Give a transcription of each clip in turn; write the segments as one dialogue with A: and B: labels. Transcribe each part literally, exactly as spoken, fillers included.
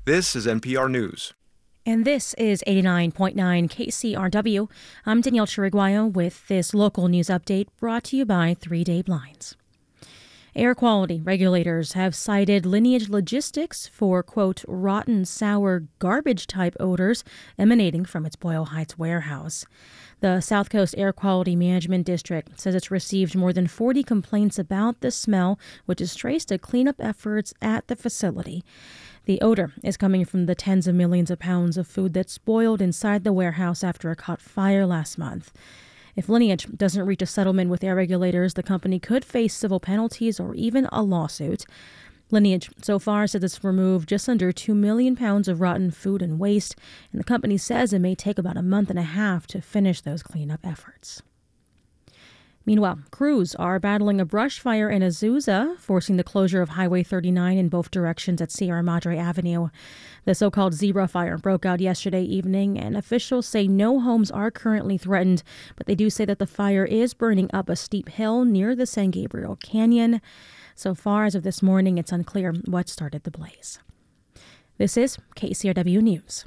A: This is N P R News.
B: And this is eighty-nine point nine K C R W. I'm Danielle Chiriguayo with this local news update brought to you by Three Day Blinds. Air quality regulators have cited Lineage Logistics for, quote, rotten, sour, garbage-type odors emanating from its Boyle Heights warehouse. The South Coast Air Quality Management District says it's received more than forty complaints about the smell, which is traced to cleanup efforts at the facility. The odor is coming from the tens of millions of pounds of food that spoiled inside the warehouse after it caught fire last month. If Lineage doesn't reach a settlement with air regulators, the company could face civil penalties or even a lawsuit. Lineage so far says it's removed just under two million pounds of rotten food and waste, and the company says it may take about a month and a half to finish those cleanup efforts. Meanwhile, crews are battling a brush fire in Azusa, forcing the closure of Highway thirty-nine in both directions at Sierra Madre Avenue. The so-called Zebra Fire broke out yesterday evening, and officials say no homes are currently threatened, but they do say that the fire is burning up a steep hill near the San Gabriel Canyon. So far as of this morning, it's unclear what started the blaze. This is K C R W News.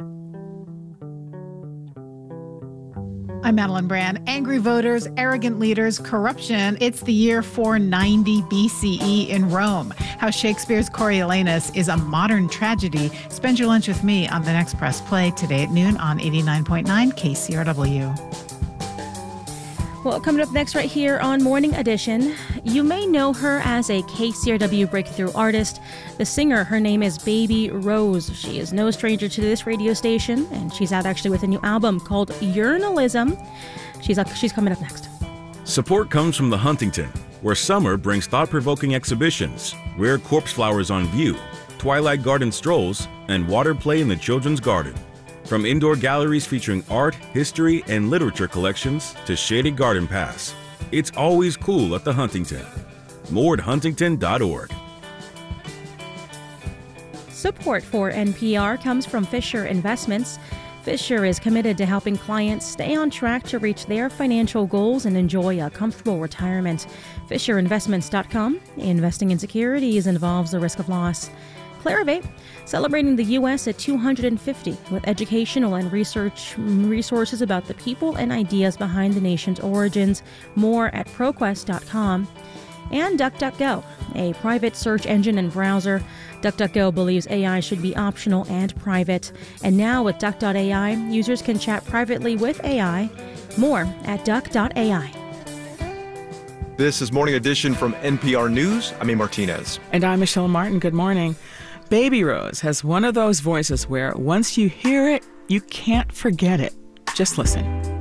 C: I'm Madeline Brand. Angry voters, arrogant leaders, corruption. It's the year four ninety B C E in Rome. How Shakespeare's Coriolanus is a modern tragedy. Spend your lunch with me on the next Press Play today at noon on eighty-nine point nine K C R W.
B: Well, coming up next right here on Morning Edition, you may know her as a K C R W breakthrough artist. The singer, her name is Baby Rose. She is no stranger to this radio station, and she's out actually with a new album called Urinalism. She's up, she's coming up next.
D: Support comes from the Huntington, where summer brings thought-provoking exhibitions, rare corpse flowers on view, twilight garden strolls, and water play in the children's garden. From indoor galleries featuring art, history, and literature collections to shaded garden paths, it's always cool at the Huntington. More at huntington dot org.
B: Support for N P R comes from Fisher Investments. Fisher is committed to helping clients stay on track to reach their financial goals and enjoy a comfortable retirement. Fisher Investments dot com. Investing in securities involves the risk of loss. Clarivate, celebrating the U S at two hundred fifty with educational and research resources about the people and ideas behind the nation's origins. More at ProQuest dot com. And DuckDuckGo, a private search engine and browser. DuckDuckGo believes A I should be optional and private. And now with Duck dot A I, users can chat privately with A I. More at Duck dot A I.
A: This is Morning Edition from N P R News. I'm A. Martinez.
E: And I'm Michelle Martin. Good morning. Baby Rose has one of those voices where once you hear it, you can't forget it. Just listen.